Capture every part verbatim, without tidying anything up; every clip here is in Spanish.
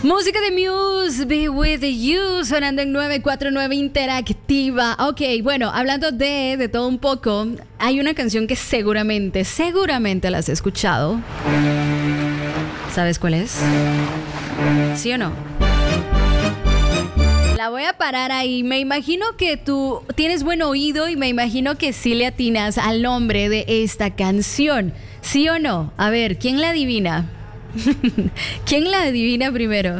Música de Muse, Be With You, sonando en nueve cuatro nueve Interactiva. Ok, bueno, hablando de, de todo un poco, hay una canción que seguramente, seguramente la has escuchado. ¿Sabes cuál es? ¿Sí o no? La voy a parar ahí. Me imagino que tú tienes buen oído y me imagino que sí le atinas al nombre de esta canción. ¿Sí o no? A ver, ¿quién la adivina? ¿Quién la adivina primero?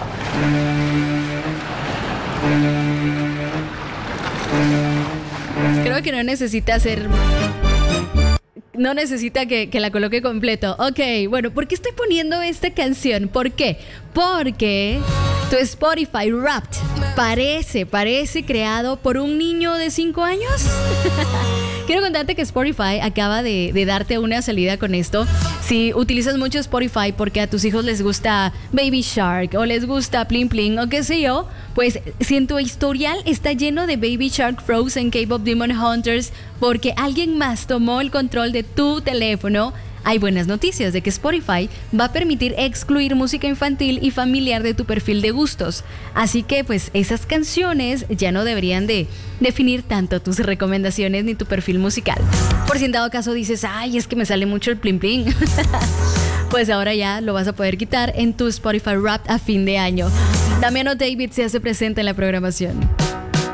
Creo que no necesita hacer... No necesita que, que la coloque completo. Ok, bueno, ¿por qué estoy poniendo esta canción? ¿Por qué? Porque tu Spotify Wrapped parece, parece creado por un niño de cinco años. Quiero contarte que Spotify acaba de, de darte una salida con esto. Si utilizas mucho Spotify porque a tus hijos les gusta Baby Shark o les gusta Pling Pling o qué sé yo, pues si en tu historial está lleno de Baby Shark, Frozen, K-Pop Demon Hunters porque alguien más tomó el control de tu teléfono, hay buenas noticias de que Spotify va a permitir excluir música infantil y familiar de tu perfil de gustos. Así que pues esas canciones ya no deberían de definir tanto tus recomendaciones ni tu perfil musical. Por si en dado caso dices, ay, es que me sale mucho el pling pling. Pues ahora ya lo vas a poder quitar en tu Spotify Wrapped a fin de año. Damiano David se hace presente en la programación.